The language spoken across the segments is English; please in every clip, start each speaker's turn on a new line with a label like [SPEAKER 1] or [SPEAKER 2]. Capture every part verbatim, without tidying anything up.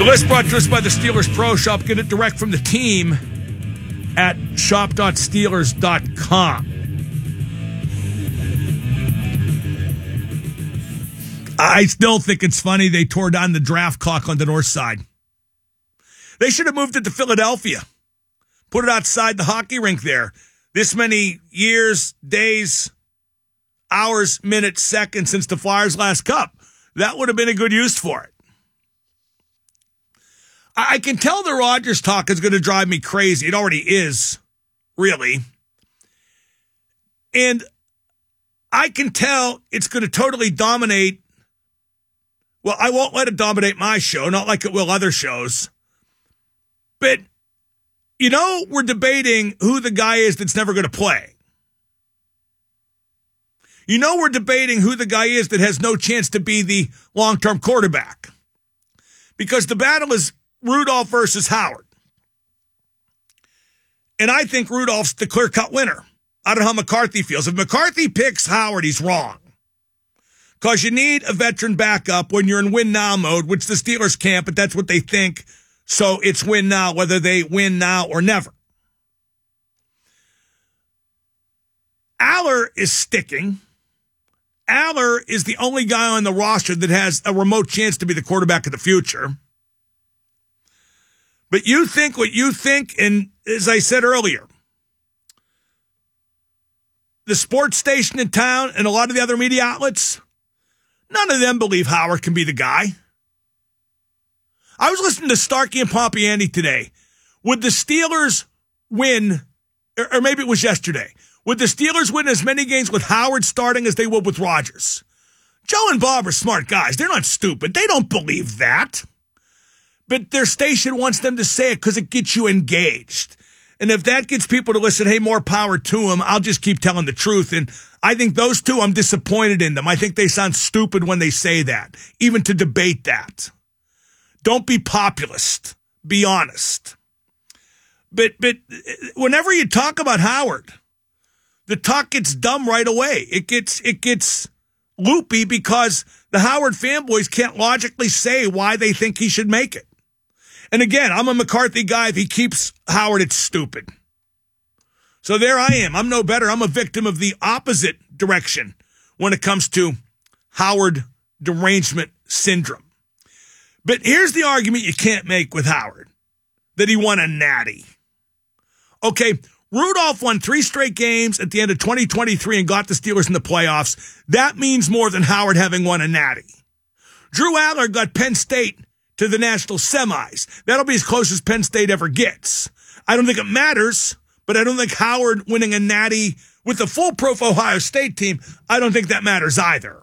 [SPEAKER 1] list brought to us by the Steelers Pro Shop. Get it direct from the team at shop dot steelers dot com. I still think it's funny they tore down the draft clock on the north side. They should have moved it to Philadelphia. Put it outside the hockey rink there. This many years, days, hours, minutes, seconds since the Flyers' last cup. That would have been a good use for it. I can tell the Rodgers talk is going to drive me crazy. It already is, really. And I can tell it's going to totally dominate. Well, I won't let it dominate my show, not like it will other shows. But, you know, we're debating who the guy is that's never going to play. You know, we're debating who the guy is that has no chance to be the long-term quarterback. Because the battle is Rudolph versus Howard. And I think Rudolph's the clear-cut winner. I don't know how McCarthy feels. If McCarthy picks Howard, he's wrong. Because you need a veteran backup when you're in win-now mode, which the Steelers can't, but that's what they think. So it's win now, whether they win now or never. Aller is sticking. Aller is the only guy on the roster that has a remote chance to be the quarterback of the future. But you think what you think, and as I said earlier, the sports station in town and a lot of the other media outlets, none of them believe Howard can be the guy. I was listening to Starkey and Pompiani today. Would the Steelers win, or maybe it was yesterday, would the Steelers win as many games with Howard starting as they would with Rodgers? Joe and Bob are smart guys. They're not stupid. They don't believe that. But their station wants them to say it because it gets you engaged. And if that gets people to listen, hey, more power to them, I'll just keep telling the truth. And I think those two, I'm disappointed in them. I think they sound stupid when they say that, even to debate that. Don't be populist. Be honest. But but whenever you talk about Howard, the talk gets dumb right away. It gets it gets loopy because the Howard fanboys can't logically say why they think he should make it. And again, I'm a McCarthy guy. If he keeps Howard, it's stupid. So there I am. I'm no better. I'm a victim of the opposite direction when it comes to Howard derangement syndrome. But here's the argument you can't make with Howard, that he won a natty. Okay, Rudolph won three straight games at the end of twenty twenty-three and got the Steelers in the playoffs. That means more than Howard having won a natty. Drew Aller got Penn State to the national semis. That'll be as close as Penn State ever gets. I don't think it matters, but I don't think Howard winning a natty with the foolproof Ohio State team, I don't think that matters either.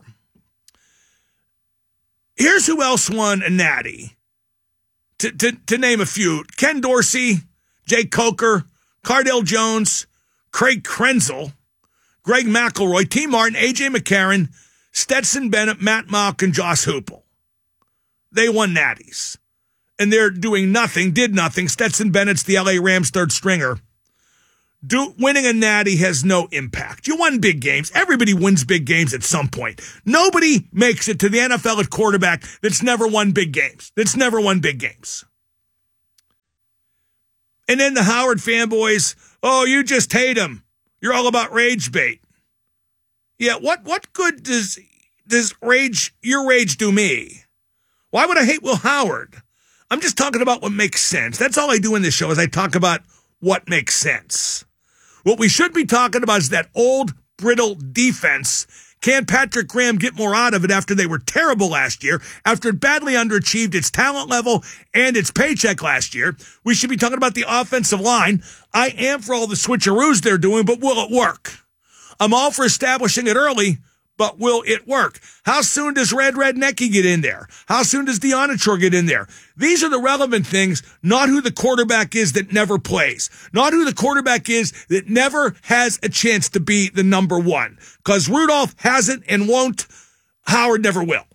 [SPEAKER 1] Here's who else won a natty. To, to, to name a few, Ken Dorsey, Jay Coker, Cardale Jones, Craig Krenzel, Greg McElroy, T. Martin, A J. McCarron, Stetson Bennett, Matt Malk, and Josh Hoople. They won natties. And they're doing nothing, did nothing. Stetson Bennett's the L A Rams third stringer. Do, winning a natty has no impact. You won big games. Everybody wins big games at some point. Nobody makes it to the N F L at quarterback that's never won big games. That's never won big games. And then the Howard fanboys, oh, you just hate him. You're all about rage bait. Yeah, what what good does does rage your rage do me? Why would I hate Will Howard? I'm just talking about what makes sense. That's all I do in this show is I talk about what makes sense. What we should be talking about is that old, brittle defense. Can Patrick Graham get more out of it after they were terrible last year, after it badly underachieved its talent level and its paycheck last year? We should be talking about the offensive line. I am for all the switcheroos they're doing, but will it work? I'm all for establishing it early, but will it work? How soon does Red Rednecky get in there? How soon does Deonator get in there? These are the relevant things, not who the quarterback is that never plays. Not who the quarterback is that never has a chance to be the number one. Because Rudolph hasn't and won't. Howard never will.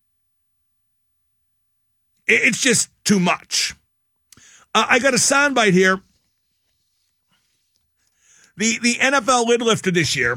[SPEAKER 1] It's just too much. Uh, I got a soundbite here. The, the N F L lid lifter this year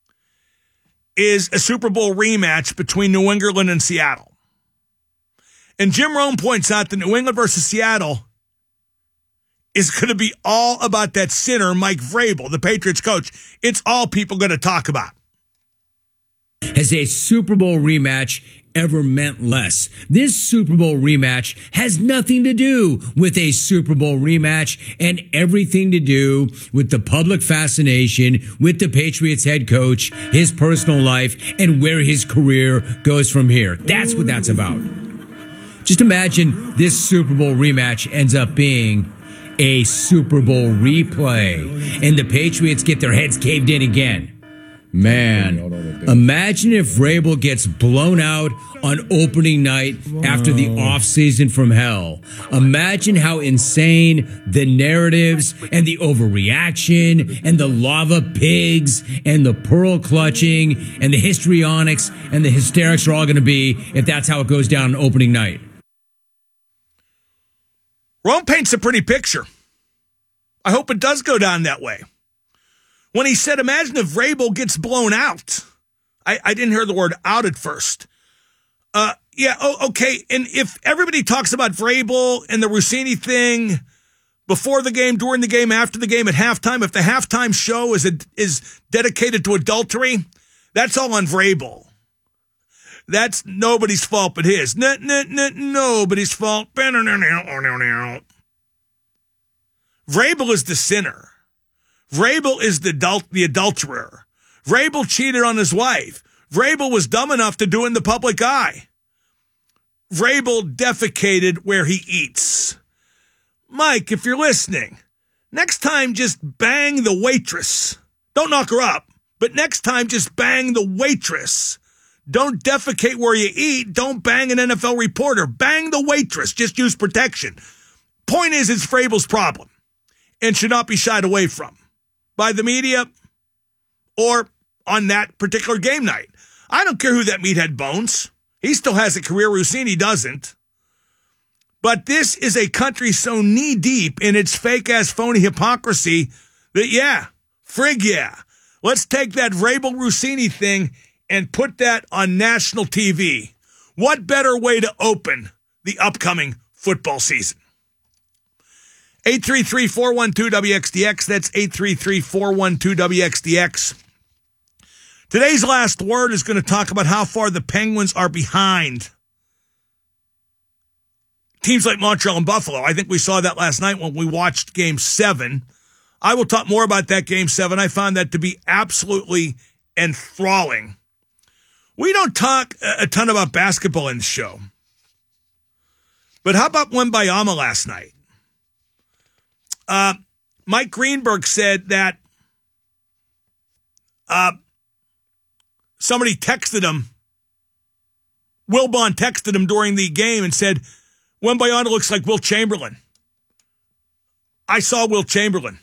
[SPEAKER 1] is a Super Bowl rematch between New England and Seattle. And Jim Rome points out that New England versus Seattle is going to be all about that sinner, Mike Vrabel, the Patriots coach. It's all people going to talk about.
[SPEAKER 2] Has a Super Bowl rematch ever meant less? This Super Bowl rematch has nothing to do with a Super Bowl rematch and everything to do with the public fascination with the Patriots head coach, his personal life, and where his career goes from here. That's what that's about. Just imagine this Super Bowl rematch ends up being a Super Bowl replay and the Patriots get their heads caved in again. Man, imagine if Vrabel gets blown out on opening night after the offseason from hell. Imagine how insane the narratives and the overreaction and the lava pigs and the pearl clutching and the histrionics and the hysterics are all going to be if that's how it goes down on opening night.
[SPEAKER 1] Rome paints a pretty picture. I hope it does go down that way. When he said, imagine if Vrabel gets blown out. I, I didn't hear the word out at first. Uh, yeah, oh, okay. And if everybody talks about Vrabel and the Rossini thing before the game, during the game, after the game, at halftime, if the halftime show is a, is dedicated to adultery, that's all on Vrabel. That's nobody's fault but his. N- n- n- nobody's fault. Vrabel is the sinner. Vrabel is the, adult, the adulterer. Vrabel cheated on his wife. Vrabel was dumb enough to do it in the public eye. Vrabel defecated where he eats. Mike, if you're listening, next time just bang the waitress. Don't knock her up, but next time just bang the waitress. Don't defecate where you eat. Don't bang an N F L reporter. Bang the waitress. Just use protection. Point is, it's Vrabel's problem and should not be shied away from by the media or on that particular game night. I don't care who that meathead bones. He still has a career. Rossini doesn't. But this is a country so knee-deep in its fake-ass phony hypocrisy that, yeah, frig yeah. Let's take that Vrabel-Rossini thing and put that on national T V. What better way to open the upcoming football season? eight three three, four one two, W X D X. That's eight three three, four one two, W X D X. Today's last word is going to talk about how far the Penguins are behind teams like Montreal and Buffalo. I think we saw that last night when we watched Game seven. I will talk more about that Game seven. I found that to be absolutely enthralling. We don't talk a ton about basketball in the show. But how about Wembanyama last night? Uh, Mike Greenberg said that uh, somebody texted him, Wilbon texted him during the game and said, Wembanyama looks like Wilt Chamberlain. I saw Wilt Chamberlain.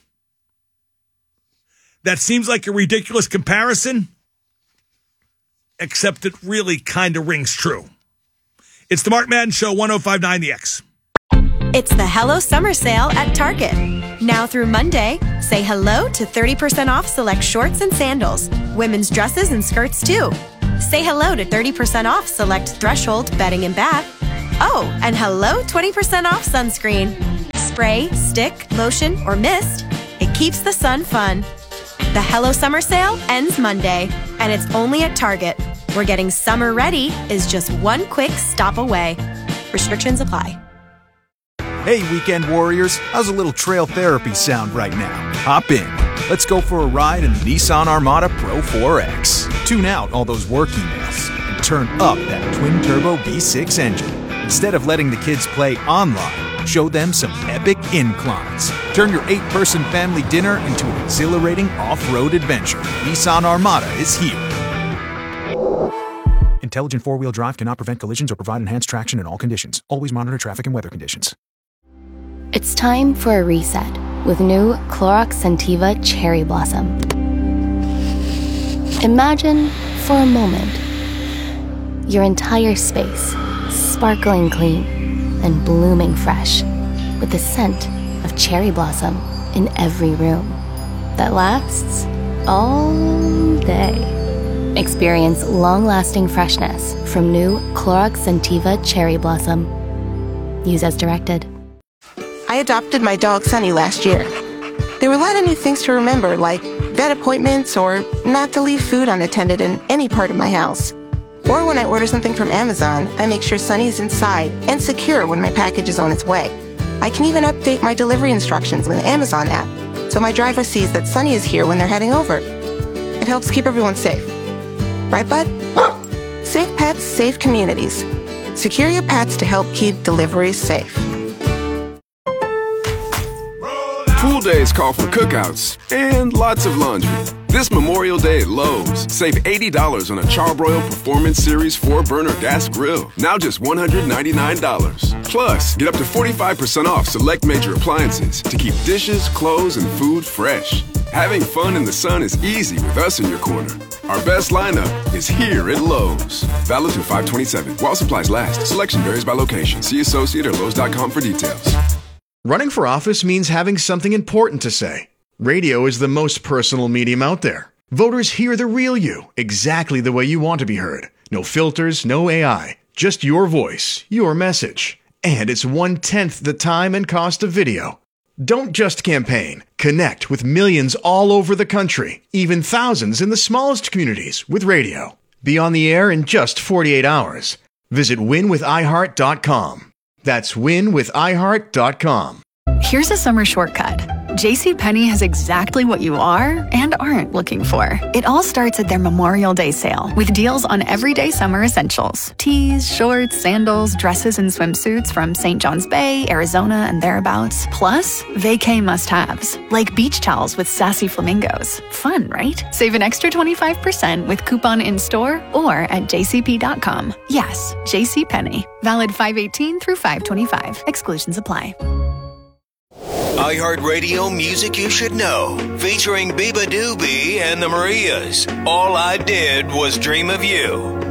[SPEAKER 1] That seems like a ridiculous comparison, except it really kind of rings true. It's the Mark Madden Show, one oh five point nine The X.
[SPEAKER 3] It's the Hello Summer Sale at Target. Now through Monday, say hello to thirty percent off select shorts and sandals, women's dresses and skirts too. Say hello to thirty percent off select Threshold bedding and bath. Oh, and hello twenty percent off sunscreen. Spray, stick, lotion, or mist, it keeps the sun fun. The Hello Summer Sale ends Monday, and it's only at Target, where getting summer ready is just one quick stop away. Restrictions apply.
[SPEAKER 4] Hey, weekend warriors, how's a little trail therapy sound right now? Hop in. Let's go for a ride in the Nissan Armada Pro four X. Tune out all those work emails and turn up that twin-turbo V six engine. Instead of letting the kids play online, show them some epic inclines. Turn your eight-person family dinner into an exhilarating off-road adventure. Nissan Armada is here. Intelligent four-wheel drive cannot prevent collisions or provide enhanced traction in all conditions. Always monitor traffic and weather conditions.
[SPEAKER 5] It's time for a reset with new Clorox Scentiva Cherry Blossom. Imagine, for a moment, your entire space sparkling clean and blooming fresh with the scent of cherry blossom in every room that lasts all day. Experience long-lasting freshness from new Clorox Scentiva Cherry Blossom. Use as directed.
[SPEAKER 6] I adopted my dog Sunny last year. There were a lot of new things to remember, like vet appointments or not to leave food unattended in any part of my house. Or when I order something from Amazon, I make sure Sunny is inside and secure when my package is on its way. I can even update my delivery instructions with the Amazon app, so my driver sees that Sunny is here when they're heading over. It helps keep everyone safe. Right, bud? Safe pets, safe communities. Secure your pets to help keep deliveries safe.
[SPEAKER 7] Pool days call for cookouts and lots of laundry. This Memorial Day at Lowe's, save eighty dollars on a Charbroil Performance Series four burner gas grill. Now just one hundred ninety-nine dollars. Plus, get up to forty-five percent off select major appliances to keep dishes, clothes, and food fresh. Having fun in the sun is easy with us in your corner. Our best lineup is here at Lowe's. Valid through five twenty-seven. While supplies last. Selection varies by location. See associate or lowes dot com for details.
[SPEAKER 8] Running for office means having something important to say. Radio is the most personal medium out there. Voters hear the real you, exactly the way you want to be heard. No filters, no A I. Just your voice, your message. And it's one-tenth the time and cost of video. Don't just campaign. Connect with millions all over the country, even thousands in the smallest communities with radio. Be on the air in just forty-eight hours. Visit win with i heart dot com. That's win with i heart dot com.
[SPEAKER 9] Here's a summer shortcut. JCPenney has exactly what you are and aren't looking for. It all starts at their Memorial Day sale with deals on everyday summer essentials. Tees, shorts, sandals, dresses, and swimsuits from Saint John's Bay, Arizona, and thereabouts. Plus, vacay must-haves, like beach towels with sassy flamingos. Fun, right? Save an extra twenty-five percent with coupon in-store or at j c p dot com. Yes, JCPenney. Valid five eighteen through five twenty-five. Exclusions apply.
[SPEAKER 10] iHeartRadio Music You Should Know, featuring Biba Doobie and the Marias. All I Did Was Dream of You.